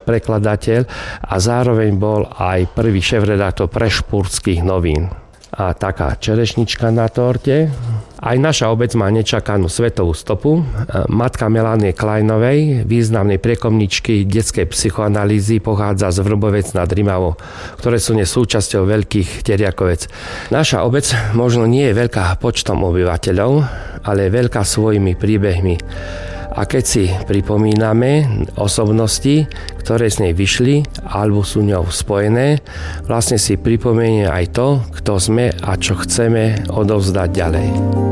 prekladateľ a zároveň bol aj prvý šéfredaktor Prešpúrskych novín. A taká čerešnička na torte. Aj naša obec má nečakanú svetovú stopu. Matka Melanie Kleinovej, významnej priekomničky detskej psychoanalýzy, pochádza z Vrbovec nad Rimavou, ktoré sú súčasťou veľkých Teriakovec. Naša obec možno nie je veľká počtom obyvateľov, ale je veľká svojimi príbehmi. A keď si pripomíname osobnosti, ktoré z nej vyšli alebo sú ňou spojené, vlastne si pripomenie aj to, kto sme a čo chceme odovzdať ďalej.